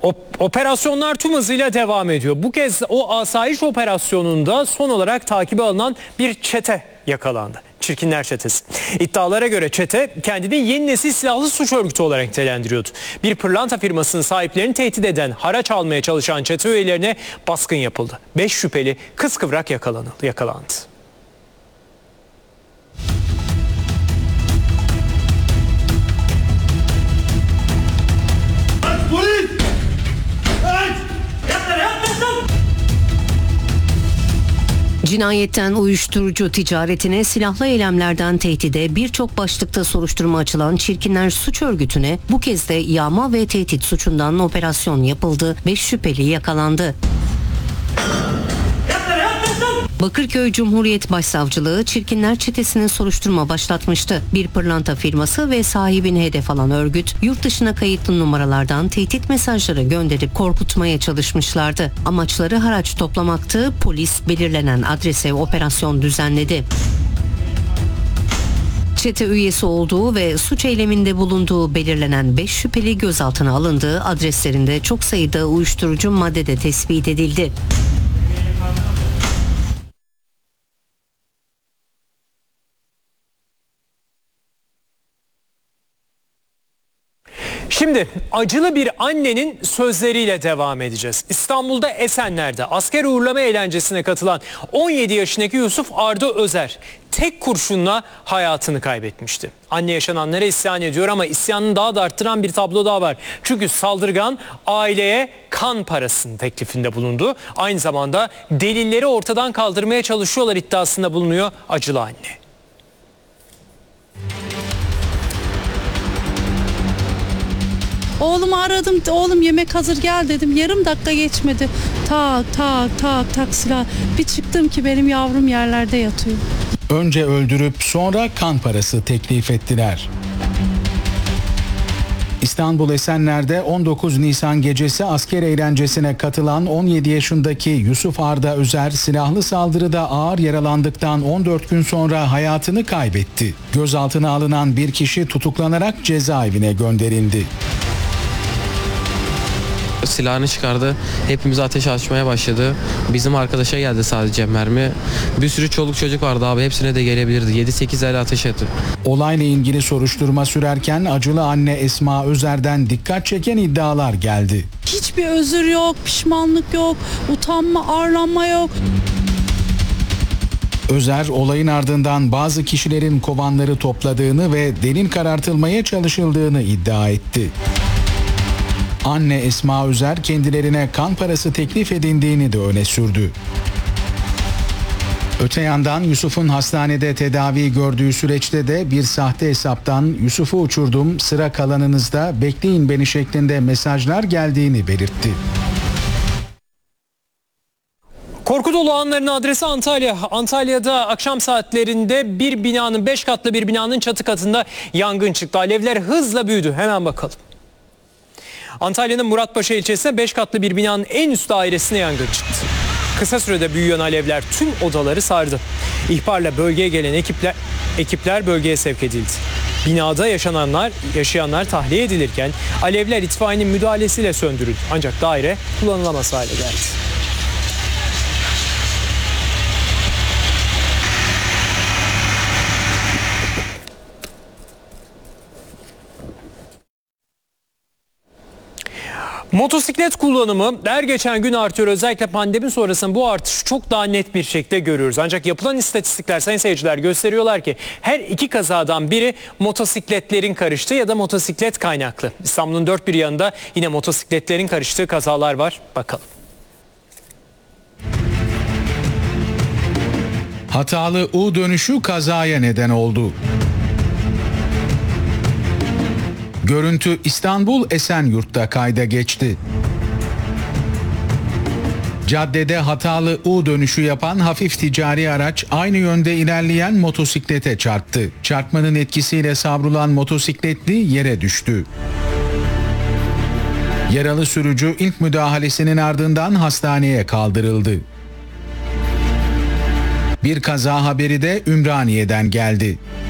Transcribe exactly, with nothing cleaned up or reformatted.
Operasyonlar tüm hızıyla devam ediyor. Bu kez o asayiş operasyonunda son olarak takibe alınan bir çete yakalandı. Çirkinler Çetesi. İddialara göre çete kendini yeni nesil silahlı suç örgütü olarak nitelendiriyordu. Bir pırlanta firmasının sahiplerini tehdit eden, haraç almaya çalışan çete üyelerine baskın yapıldı. Beş şüpheli kıskıvrak yakalandı. yakalandı. Cinayetten uyuşturucu ticaretine, silahlı eylemlerden tehdide birçok başlıkta soruşturma açılan Çirkinler Suç Örgütü'ne bu kez de yağma ve tehdit suçundan operasyon yapıldı. Beş şüpheli yakalandı. Bakırköy Cumhuriyet Başsavcılığı Çirkinler Çetesi'ne soruşturma başlatmıştı. Bir pırlanta firması ve sahibini hedef alan örgüt, yurt dışına kayıtlı numaralardan tehdit mesajları gönderip korkutmaya çalışmışlardı. Amaçları haraç toplamaktı. Polis belirlenen adrese operasyon düzenledi. Çete üyesi olduğu ve suç eyleminde bulunduğu belirlenen beş şüpheli gözaltına alındığı adreslerinde çok sayıda uyuşturucu madde de tespit edildi. Şimdi acılı bir annenin sözleriyle devam edeceğiz. İstanbul'da Esenler'de asker uğurlama eğlencesine katılan on yedi yaşındaki Yusuf Arda Özer tek kurşunla hayatını kaybetmişti. Anne yaşananlara isyan ediyor ama isyanını daha da arttıran bir tablo daha var. Çünkü saldırgan aileye kan parasının teklifinde bulundu. Aynı zamanda delilleri ortadan kaldırmaya çalışıyorlar iddiasında bulunuyor acılı anne. Oğlumu aradım, oğlum yemek hazır gel dedim. Yarım dakika geçmedi. Tak tak tak tak silah. Bir çıktım ki benim yavrum yerlerde yatıyor. Önce öldürüp sonra kan parası teklif ettiler. İstanbul Esenler'de on dokuz Nisan gecesi asker eğlencesine katılan on yedi yaşındaki Yusuf Arda Özer silahlı saldırıda ağır yaralandıktan on dört gün sonra hayatını kaybetti. Gözaltına alınan bir kişi tutuklanarak cezaevine gönderildi. Silahını çıkardı. Hepimiz ateş açmaya başladı. Bizim arkadaşa geldi sadece mermi. Bir sürü çoluk çocuk vardı abi. Hepsine de gelebilirdi. yedi sekiz el ateş etti. Olayla ilgili soruşturma sürerken acılı anne Esma Özer'den dikkat çeken iddialar geldi. Hiçbir özür yok, pişmanlık yok, utanma, arlanma yok. Özer olayın ardından bazı kişilerin kovanları topladığını ve delil karartılmaya çalışıldığını iddia etti. Anne Esma Özer kendilerine kan parası teklif edildiğini de öne sürdü. Öte yandan Yusuf'un hastanede tedavi gördüğü süreçte de bir sahte hesaptan "Yusuf'u uçurdum, sıra kalanınızda, bekleyin beni" şeklinde mesajlar geldiğini belirtti. Korku dolu anların adresi Antalya. Antalya'da akşam saatlerinde bir binanın, beş katlı bir binanın çatı katında yangın çıktı. Alevler hızla büyüdü. Hemen bakalım. Antalya'nın Muratpaşa ilçesinde beş katlı bir binanın en üst dairesine yangın çıktı. Kısa sürede büyüyen alevler tüm odaları sardı. İhbarla bölgeye gelen ekipler ekipler bölgeye sevk edildi. Binada yaşananlar, yaşayanlar tahliye edilirken alevler itfaiyenin müdahalesiyle söndürüldü. Ancak daire kullanılamaz hale geldi. Motosiklet kullanımı her geçen gün artıyor. Özellikle pandemi sonrasında bu artışı çok daha net bir şekilde görüyoruz. Ancak yapılan istatistikler, sayın seyirciler, gösteriyorlar ki her iki kazadan biri motosikletlerin karıştığı ya da motosiklet kaynaklı. İstanbul'un dört bir yanında yine motosikletlerin karıştığı kazalar var. Bakalım. Hatalı U dönüşü kazaya neden oldu. Görüntü İstanbul Esenyurt'ta kayda geçti. Caddede hatalı U dönüşü yapan hafif ticari araç aynı yönde ilerleyen motosiklete çarptı. Çarpmanın etkisiyle savrulan motosikletli yere düştü. Yaralı sürücü ilk müdahalesinin ardından hastaneye kaldırıldı. Bir kaza haberi de Ümraniye'den geldi.